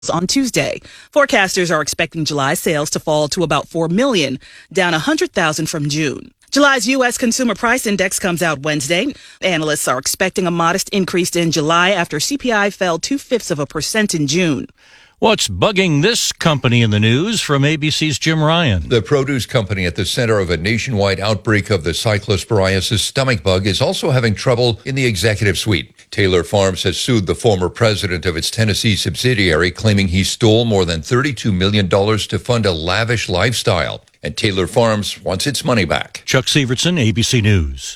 on Tuesday. Forecasters are expecting July sales to fall to about 4 million, down 100,000 from June. July's U.S. Consumer Price Index comes out Wednesday. Analysts are expecting a modest increase in July after CPI fell 0.2% in June. What's bugging this company in the news? From ABC's Jim Ryan. The produce company at the center of a nationwide outbreak of the cyclosporiasis stomach bug is also having trouble in the executive suite. Taylor Farms has sued the former president of its Tennessee subsidiary, claiming he stole more than $32 million to fund a lavish lifestyle. And Taylor Farms wants its money back. Chuck Severson, ABC News.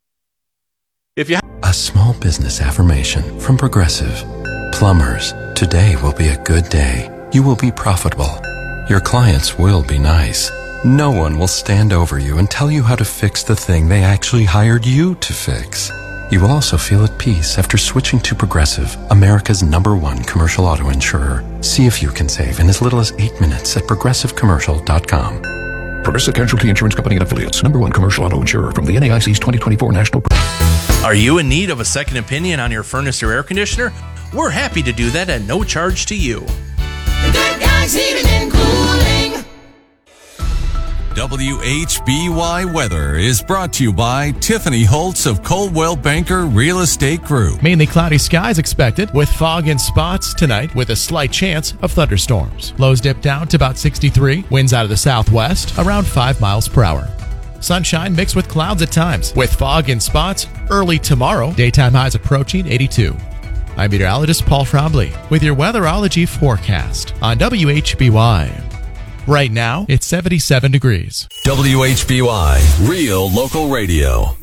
A small business affirmation from Progressive. Plumbers, today will be a good day. You will be profitable. Your clients will be nice. No one will stand over you and tell you how to fix the thing they actually hired you to fix. You will also feel at peace after switching to Progressive, America's #1 commercial auto insurer. See if you can save in as little as 8 minutes at progressivecommercial.com. Progressive Casualty Insurance Company and Affiliates, #1 commercial auto insurer from the NAIC's 2024 National. Are you in need of a second opinion on your furnace or air conditioner? We're happy to do that at no charge to you. The Good Guys Heating and Cooling. WHBY Weather is brought to you by Tiffany Holtz of Coldwell Banker Real Estate Group. Mainly cloudy skies expected with fog in spots tonight with a slight chance of thunderstorms. Lows dip down to about 63. Winds out of the southwest around 5 miles per hour. Sunshine mixed with clouds at times with fog in spots early tomorrow. Daytime highs approaching 82. I'm meteorologist Paul Frombley with your weatherology forecast on WHBY. Right now, it's 77 degrees. WHBY, real local radio.